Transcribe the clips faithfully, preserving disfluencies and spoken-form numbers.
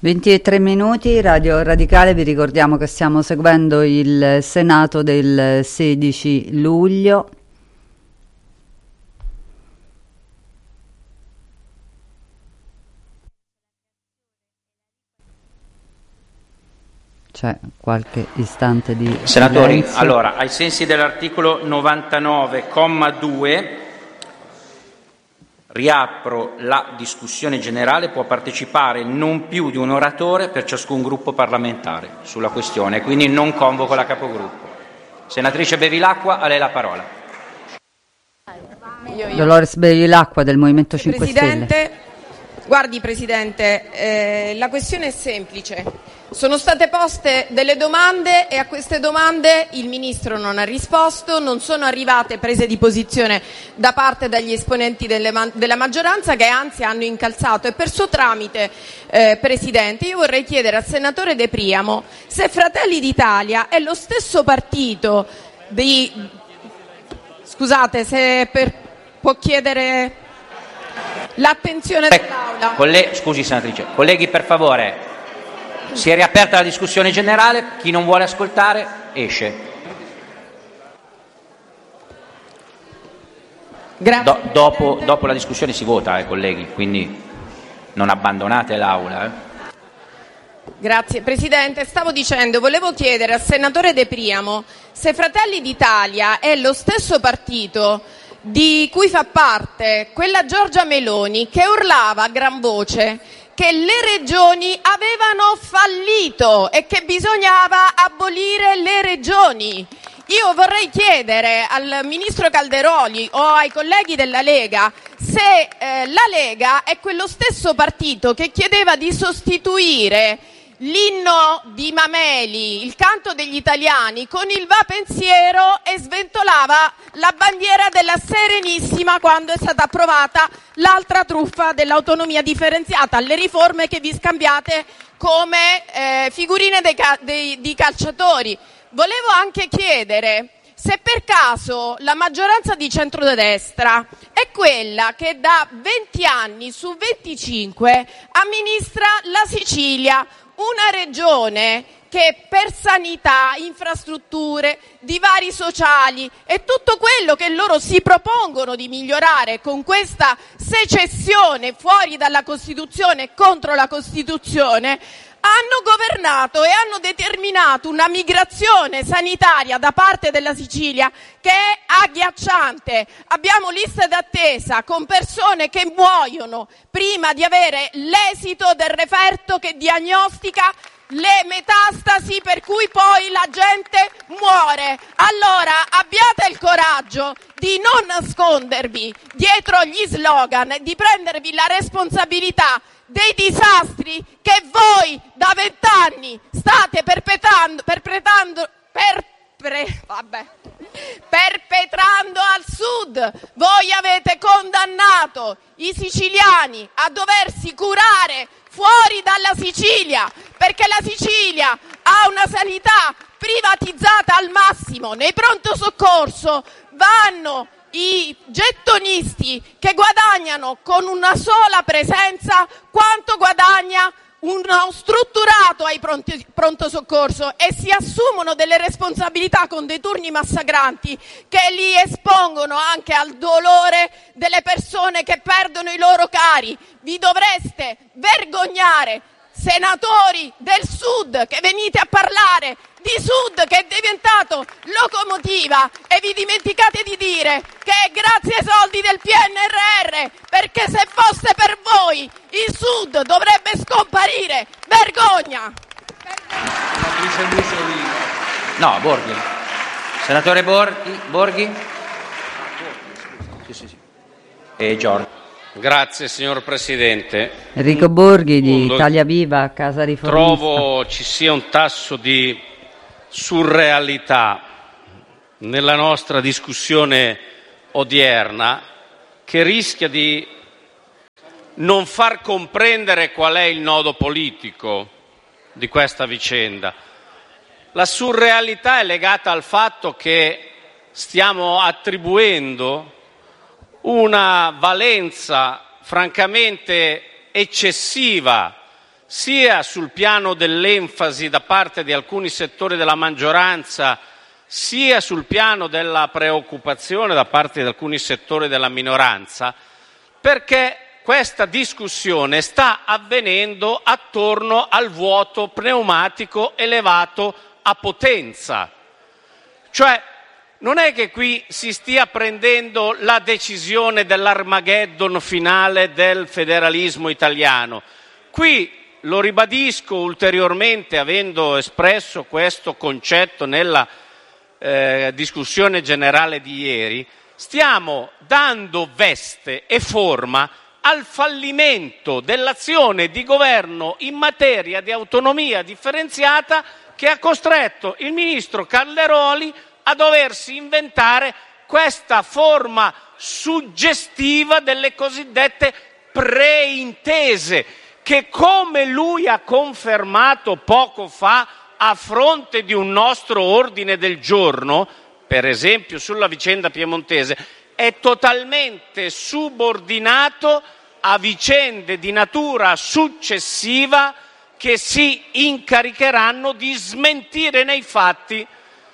venti e tre minuti, Radio Radicale, vi ricordiamo che stiamo seguendo il Senato del sedici luglio. C'è qualche istante di Senatori, silenzio. allora, ai sensi dell'articolo novantanove, comma due, riapro la discussione generale, può partecipare non più di un oratore per ciascun gruppo parlamentare sulla questione, quindi non convoco la capogruppo. Senatrice Bevilacqua, a lei la parola. Io, io. Dolores Bevilacqua del Movimento cinque Presidente, Stelle. Guardi Presidente, eh, la questione è semplice. Sono state poste delle domande e a queste domande il Ministro non ha risposto, non sono arrivate prese di posizione da parte degli esponenti delle man- della maggioranza, che anzi hanno incalzato. E per suo tramite, eh, Presidente, io vorrei chiedere al senatore De Priamo se Fratelli d'Italia è lo stesso partito di... Scusate, se per... può chiedere l'attenzione dell'Aula. Colle- Scusi senatrice, colleghi per favore, si è riaperta la discussione generale, chi non vuole ascoltare esce. Grazie, Do- dopo, dopo la discussione si vota, eh, colleghi, quindi non abbandonate l'Aula. Eh. Grazie Presidente, stavo dicendo, volevo chiedere al senatore De Priamo se Fratelli d'Italia è lo stesso partito di cui fa parte quella Giorgia Meloni che urlava a gran voce che le regioni avevano fallito e che bisognava abolire le regioni. Io vorrei chiedere al Ministro Calderoli o ai colleghi della Lega se eh, la Lega è quello stesso partito che chiedeva di sostituire l'inno di Mameli, il canto degli italiani, con il Va Pensiero e sventolava la bandiera della Serenissima quando è stata approvata l'altra truffa dell'autonomia differenziata, le riforme che vi scambiate come eh, figurine dei ca- dei, di calciatori. Volevo anche chiedere se per caso la maggioranza di centrodestra è quella che da venti anni su venticinque amministra la Sicilia, una regione che per sanità, infrastrutture, divari sociali e tutto quello che loro si propongono di migliorare con questa secessione fuori dalla Costituzione e contro la Costituzione, hanno governato e hanno determinato una migrazione sanitaria da parte della Sicilia che è agghiacciante. Abbiamo liste d'attesa con persone che muoiono prima di avere l'esito del referto che diagnostica le metastasi, per cui poi la gente muore. Allora abbiate il coraggio di non nascondervi dietro gli slogan e di prendervi la responsabilità dei disastri che voi da vent'anni state perpetrando, perpetrando, per, pre, vabbè, perpetrando al sud. Voi avete condannato i siciliani a doversi curare fuori dalla Sicilia, perché la Sicilia ha una sanità privatizzata al massimo. Nei pronto soccorso vanno i gettonisti che guadagnano con una sola presenza quanto guadagna uno strutturato ai pronti, pronto soccorso, e si assumono delle responsabilità con dei turni massacranti che li espongono anche al dolore delle persone che perdono i loro cari. Vi dovreste vergognare, senatori del Sud, che venite a parlare di Sud che è diventato locomotiva, e vi dimenticate di dire che è grazie ai soldi del P N R R, perché se fosse per voi il Sud dovrebbe scomparire. Vergogna! No, Borghi. Senatore Borghi. Borghi. Sì, sì, sì. E Giorgio. Grazie signor Presidente. Enrico Borghi di Italia Viva, Casa Riformista. Trovo ci sia un tasso di surrealità nella nostra discussione odierna che rischia di non far comprendere qual è il nodo politico di questa vicenda. La surrealità è legata al fatto che stiamo attribuendo una valenza francamente eccessiva sia sul piano dell'enfasi da parte di alcuni settori della maggioranza, sia sul piano della preoccupazione da parte di alcuni settori della minoranza, perché questa discussione sta avvenendo attorno al vuoto pneumatico elevato a potenza. Cioè, non è che qui si stia prendendo la decisione dell'Armageddon finale del federalismo italiano. Qui, lo ribadisco ulteriormente, avendo espresso questo concetto nella eh, discussione generale di ieri, stiamo dando veste e forma al fallimento dell'azione di governo in materia di autonomia differenziata che ha costretto il ministro Calderoli a doversi inventare questa forma suggestiva delle cosiddette preintese, che, come lui ha confermato poco fa a fronte di un nostro ordine del giorno, per esempio sulla vicenda piemontese, è totalmente subordinato a vicende di natura successiva che si incaricheranno di smentire nei fatti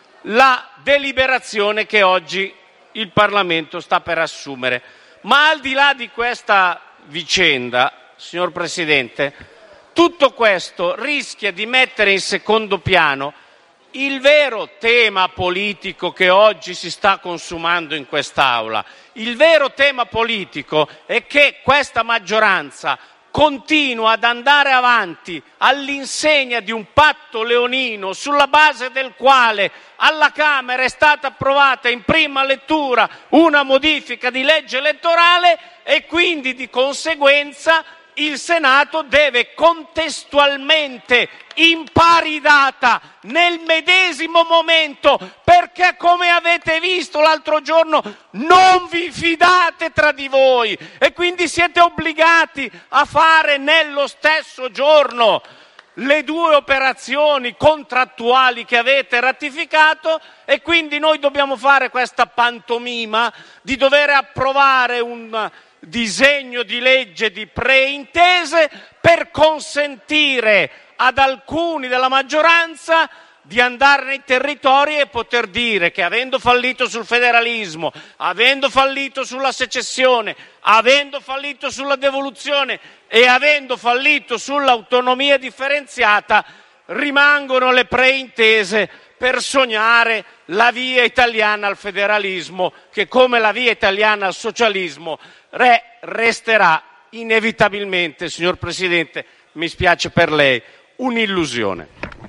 la deliberazione che oggi il Parlamento sta per assumere. Ma al di là di questa vicenda, signor Presidente, tutto questo rischia di mettere in secondo piano il vero tema politico che oggi si sta consumando in quest'Aula. Il vero tema politico è che questa maggioranza continua ad andare avanti all'insegna di un patto leonino sulla base del quale alla Camera è stata approvata in prima lettura una modifica di legge elettorale e quindi di conseguenza il Senato deve contestualmente, in pari data, nel medesimo momento, perché come avete visto l'altro giorno non vi fidate tra di voi e quindi siete obbligati a fare nello stesso giorno le due operazioni contrattuali che avete ratificato, e quindi noi dobbiamo fare questa pantomima di dover approvare un disegno di legge di preintese per consentire ad alcuni della maggioranza di andare nei territori e poter dire che, avendo fallito sul federalismo, avendo fallito sulla secessione, avendo fallito sulla devoluzione e avendo fallito sull'autonomia differenziata, rimangono le preintese per sognare la via italiana al federalismo, che, come la via italiana al socialismo, re resterà inevitabilmente, signor Presidente, mi spiace per lei, un'illusione.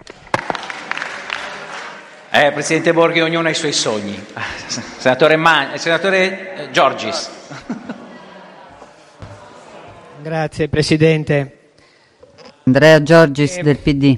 Eh, Presidente Borghi, ognuno ha i suoi sogni. Senatore, Man- Senatore Giorgis. Grazie Presidente. Andrea Giorgis eh, del P D.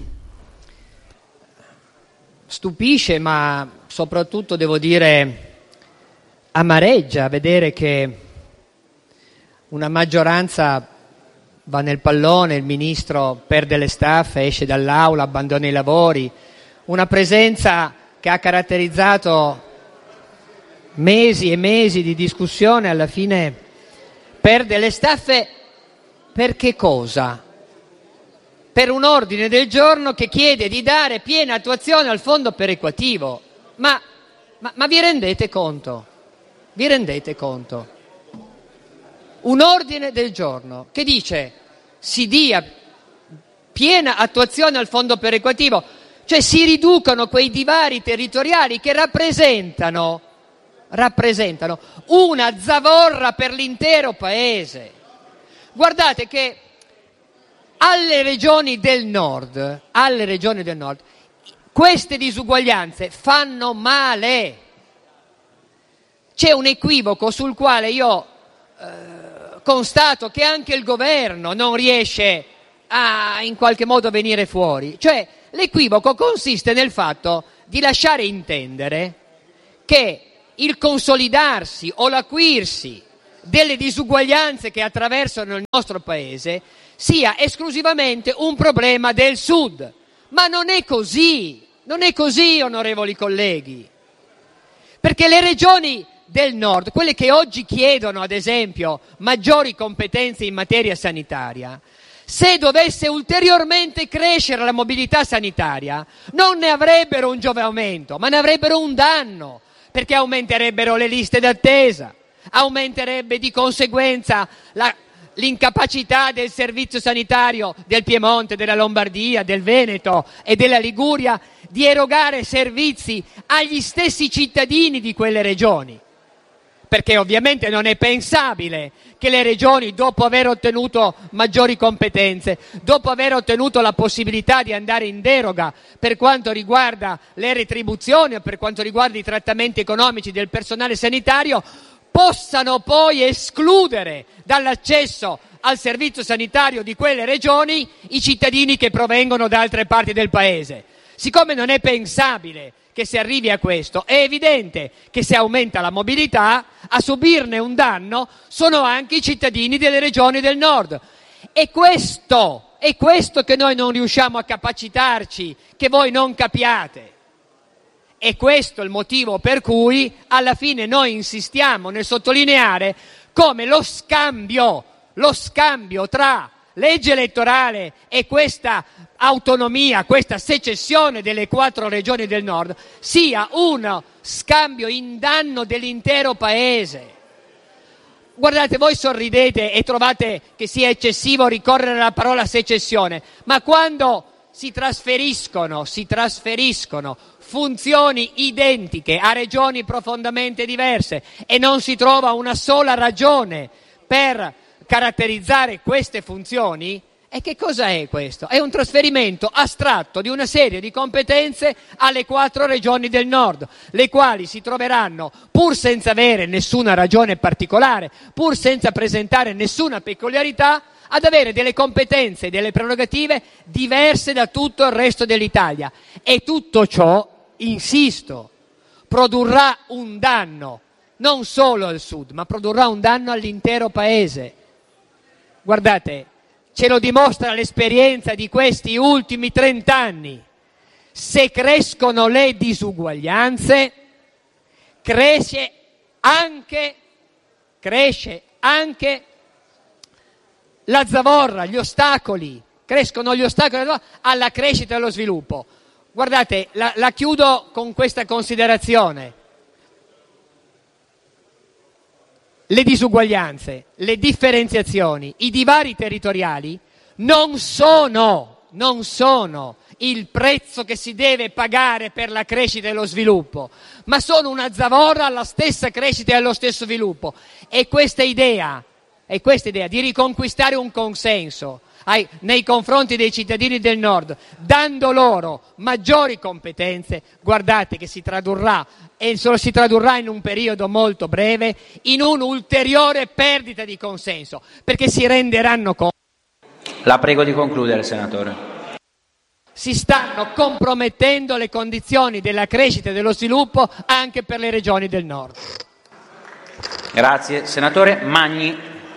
Stupisce, ma soprattutto devo dire amareggia vedere che una maggioranza va nel pallone, il ministro perde le staffe, esce dall'aula, abbandona i lavori, una presenza che ha caratterizzato mesi e mesi di discussione, alla fine perde le staffe. Per che cosa? Per un ordine del giorno che chiede di dare piena attuazione al fondo perequativo. Ma, ma, ma vi rendete conto? Vi rendete conto? Un ordine del giorno che dice si dia piena attuazione al fondo perequativo, cioè si riducono quei divari territoriali che rappresentano, rappresentano una zavorra per l'intero Paese. Guardate che alle regioni del nord, alle regioni del nord, queste disuguaglianze fanno male. C'è un equivoco sul quale io eh, constato che anche il governo non riesce a in qualche modo venire fuori. Cioè, l'equivoco consiste nel fatto di lasciare intendere che il consolidarsi o l'acuirsi delle disuguaglianze che attraversano il nostro Paese sia esclusivamente un problema del Sud. Ma non è così, non è così, onorevoli colleghi. Perché le regioni del Nord, quelle che oggi chiedono, ad esempio, maggiori competenze in materia sanitaria, Se dovesse ulteriormente crescere la mobilità sanitaria, non ne avrebbero un giovamento, ma ne avrebbero un danno, perché aumenterebbero le liste d'attesa, aumenterebbe di conseguenza la, l'incapacità del servizio sanitario del Piemonte, della Lombardia, del Veneto e della Liguria di erogare servizi agli stessi cittadini di quelle regioni. Perché ovviamente non è pensabile che le regioni, dopo aver ottenuto maggiori competenze, dopo aver ottenuto la possibilità di andare in deroga per quanto riguarda le retribuzioni o per quanto riguarda i trattamenti economici del personale sanitario, possano poi escludere dall'accesso al servizio sanitario di quelle regioni i cittadini che provengono da altre parti del paese. Siccome non è pensabile che si arrivi a questo, è evidente che se aumenta la mobilità, a subirne un danno sono anche i cittadini delle regioni del nord. E questo, è questo che noi non riusciamo a capacitarci, che voi non capiate. E questo è il motivo per cui alla fine noi insistiamo nel sottolineare come lo scambio, lo scambio tra legge elettorale e questa autonomia, questa secessione delle quattro regioni del nord sia uno scambio in danno dell'intero paese. Guardate, voi sorridete e trovate che sia eccessivo ricorrere alla parola secessione, ma quando si trasferiscono, si trasferiscono funzioni identiche a regioni profondamente diverse e non si trova una sola ragione per caratterizzare queste funzioni, e che cosa è questo? È un trasferimento astratto di una serie di competenze alle quattro regioni del nord, le quali si troveranno, pur senza avere nessuna ragione particolare, pur senza presentare nessuna peculiarità, ad avere delle competenze e delle prerogative diverse da tutto il resto dell'Italia. E tutto ciò, insisto, produrrà un danno non solo al sud, ma produrrà un danno all'intero paese. Guardate, ce lo dimostra l'esperienza di questi ultimi trent'anni. Se crescono le disuguaglianze, cresce anche, cresce anche la zavorra, gli ostacoli, crescono gli ostacoli alla crescita e allo sviluppo. Guardate, la, la chiudo con questa considerazione. Le disuguaglianze, le differenziazioni, i divari territoriali non sono, non sono il prezzo che si deve pagare per la crescita e lo sviluppo, ma sono una zavorra alla stessa crescita e allo stesso sviluppo. E questa idea, e questa idea di riconquistare un consenso ai, nei confronti dei cittadini del nord, dando loro maggiori competenze, guardate che si tradurrà, e solo si tradurrà in un periodo molto breve, in un'ulteriore perdita di consenso, perché si renderanno conto. La prego di concludere, senatore. Si stanno compromettendo le condizioni della crescita e dello sviluppo anche per le regioni del nord. Grazie. Senatore Magni.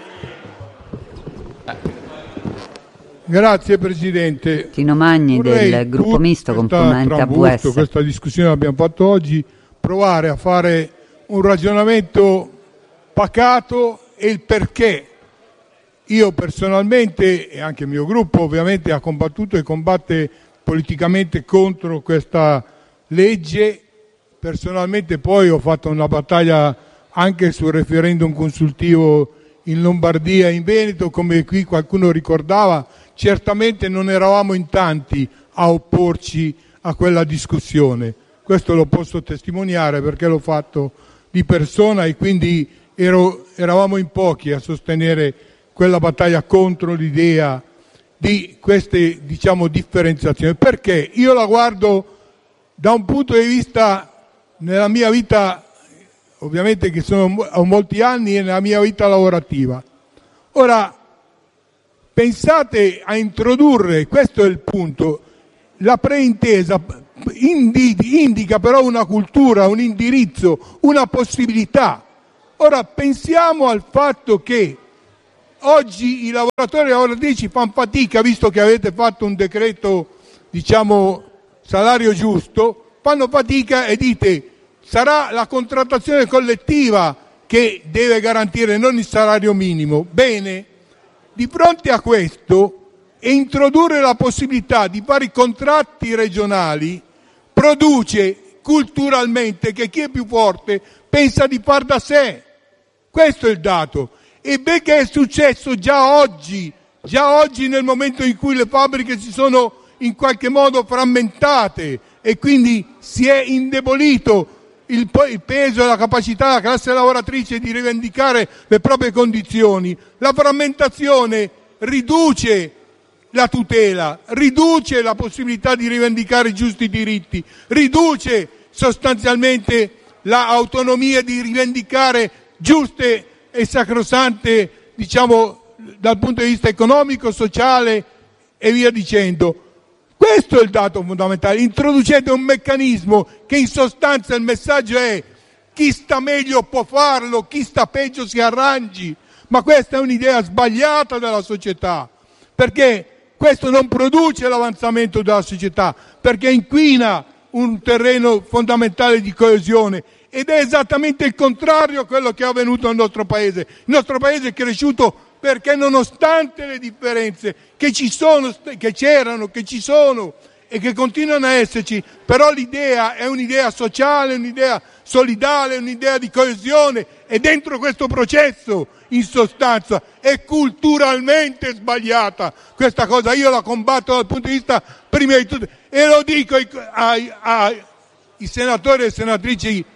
Grazie Presidente. Tino Magni Vorrei, del gruppo misto questa, componente A V S. Questa discussione che abbiamo fatto oggi, provare a fare un ragionamento pacato e il perché. Io personalmente e anche il mio gruppo ovviamente ha combattuto e combatte politicamente contro questa legge. Personalmente poi ho fatto una battaglia anche sul referendum consultivo in Lombardia e in Veneto, come qui qualcuno ricordava. Certamente non eravamo in tanti a opporci a quella discussione, questo lo posso testimoniare perché l'ho fatto di persona e quindi ero, eravamo in pochi a sostenere quella battaglia contro l'idea di queste, diciamo, differenziazioni. Perché io la guardo da un punto di vista, nella mia vita, ovviamente che sono, ho molti anni, e nella mia vita lavorativa. Ora, pensate a introdurre, questo è il punto, la preintesa indi, indica però una cultura, un indirizzo, una possibilità. Ora pensiamo al fatto che oggi i lavoratori e le lavoratrici fanno fatica, visto che avete fatto un decreto, diciamo, salario giusto, fanno fatica e dite sarà la contrattazione collettiva che deve garantire, non il salario minimo. Bene, di fronte a questo e introdurre la possibilità di fare i contratti regionali produce culturalmente che chi è più forte pensa di far da sé. Questo è il dato. E perché è successo già oggi, già oggi nel momento in cui le fabbriche si sono in qualche modo frammentate e quindi si è indebolito il, il peso e la capacità della classe lavoratrice di rivendicare le proprie condizioni. La frammentazione riduce la tutela, riduce la possibilità di rivendicare i giusti diritti, riduce sostanzialmente l'autonomia di rivendicare giuste e sacrosante, diciamo, dal punto di vista economico, sociale e via dicendo. Questo è il dato fondamentale. Introducete un meccanismo che in sostanza il messaggio è: chi sta meglio può farlo, chi sta peggio si arrangi. Ma questa è un'idea sbagliata della società, perché questo non produce l'avanzamento della società, perché inquina un terreno fondamentale di coesione, ed è esattamente il contrario a quello che è avvenuto nel nostro paese. Il nostro paese è cresciuto perché, nonostante le differenze che ci sono, che c'erano, che ci sono e che continuano a esserci, però l'idea è un'idea sociale, un'idea solidale, un'idea di coesione, e dentro questo processo, in sostanza, è culturalmente sbagliata questa cosa. Io la combatto dal punto di vista prima di tutto, e lo dico ai, ai, ai senatori e senatrici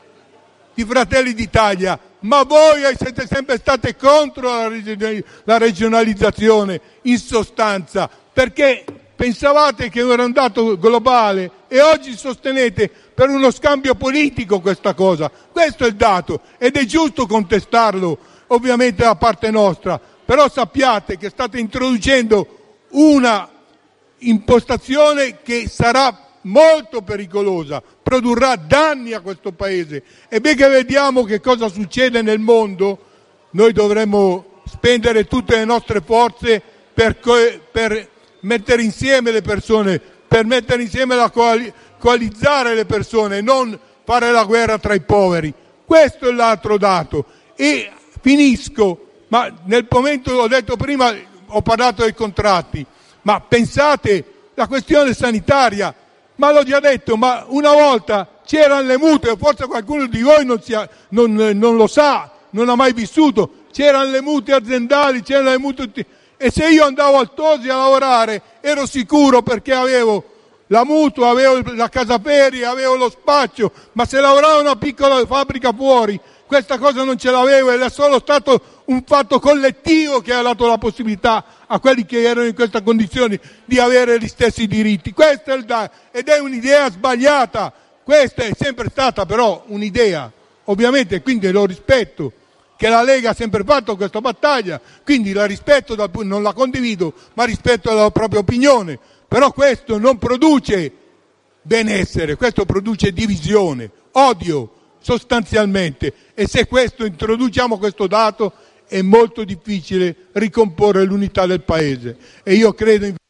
di Fratelli d'Italia: ma voi siete sempre state contro la regionalizzazione, in sostanza, perché pensavate che era un dato globale e oggi sostenete per uno scambio politico questa cosa. Questo è il dato ed è giusto contestarlo, ovviamente da parte nostra, però sappiate che state introducendo una impostazione che sarà molto pericolosa, produrrà danni a questo paese. E beh, che vediamo che cosa succede nel mondo, noi dovremmo spendere tutte le nostre forze per, co- per mettere insieme le persone, per mettere insieme la coali- coalizzare le persone, non fare la guerra tra i poveri. Questo è l'altro dato. E finisco, ma nel momento, ho detto prima, ho parlato dei contratti, ma pensate la questione sanitaria. Ma l'ho già detto, ma una volta c'erano le mutue, forse qualcuno di voi non, sia, non, non lo sa, non ha mai vissuto, c'erano le mutue aziendali, c'erano le mutue, e se io andavo al Tosi a lavorare ero sicuro, perché avevo la mutua, avevo la casa ferie, avevo lo spaccio, ma se lavoravo in una piccola fabbrica fuori, questa cosa non ce l'avevo, ed è solo stato un fatto collettivo che ha dato la possibilità a quelli che erano in questa condizione di avere gli stessi diritti. Questo è il da- ed è un'idea sbagliata. Questa è sempre stata però un'idea, ovviamente, quindi lo rispetto, che la Lega ha sempre fatto questa battaglia, quindi la rispetto, non la condivido, ma rispetto la propria opinione. Però questo non produce benessere, questo produce divisione, odio sostanzialmente, e se questo introduciamo questo dato è molto difficile ricomporre l'unità del paese, e io credo in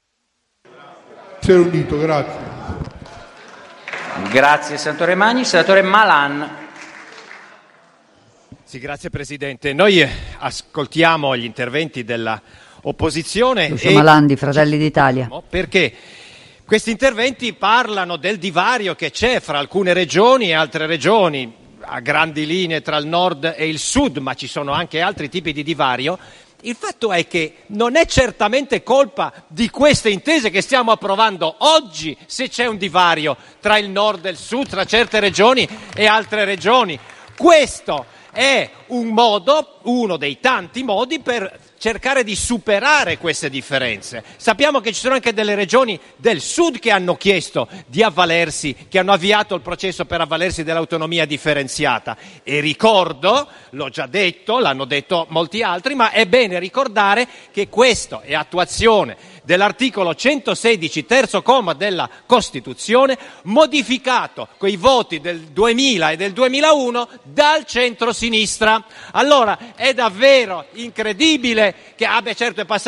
essere unito. Grazie. Grazie senatore Magni. Senatore Malan. Sì, grazie Presidente. Noi ascoltiamo gli interventi della opposizione. Lucio e Malan di Fratelli d'Italia. Perché questi interventi parlano del divario che c'è fra alcune regioni e altre regioni, a grandi linee tra il nord e il sud, ma ci sono anche altri tipi di divario. Il fatto è che non è certamente colpa di queste intese che stiamo approvando oggi se c'è un divario tra il nord e il sud, tra certe regioni e altre regioni. Questo è un modo, uno dei tanti modi per cercare di superare queste differenze. Sappiamo che ci sono anche delle regioni del sud che hanno chiesto di avvalersi, che hanno avviato il processo per avvalersi dell'autonomia differenziata. E ricordo, l'ho già detto, l'hanno detto molti altri, ma è bene ricordare che questo è attuazione dell'articolo centosedici, terzo comma della Costituzione, modificato coi voti del duemila e del duemilauno dal centro-sinistra. Allora è davvero incredibile che abbia, certo è passato